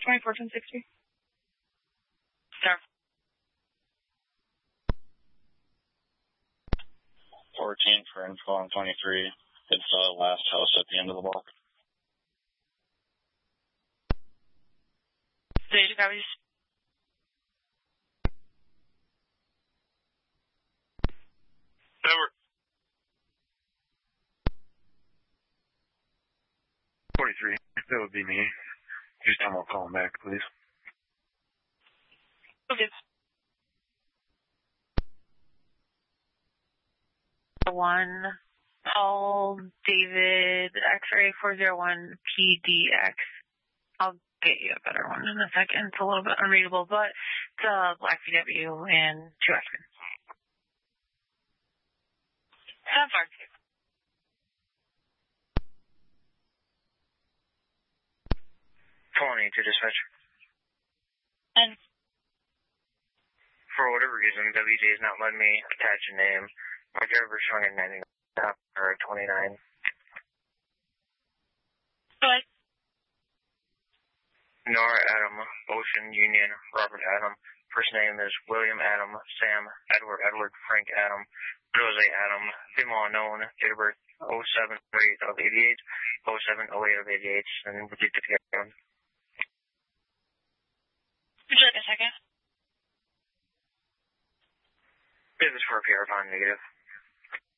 241060. Sir. 14 for info on 23. It's the last house at the end of the block. Stage copies. Over. 43. That would be me. Just tell me I'll call him back, please. Okay. 1, Paul David X-ray 401 PDX. I'll get you a better one in a second. It's a little bit unreadable, but it's a black VW and 2 X-ray. 742. To dispatch. And for whatever reason, WJ is not letting me attach a name. My driver's showing a 99 or a 29. go ahead. Nora Adam, Ocean Union, Robert Adam. First name is William Adam, Sam, Edward, Frank Adam, Jose Adam, female unknown, date of birth 07/8 of 88, 07/08 of 88, and would you together? Would you like a second? This is for a PR bond negative.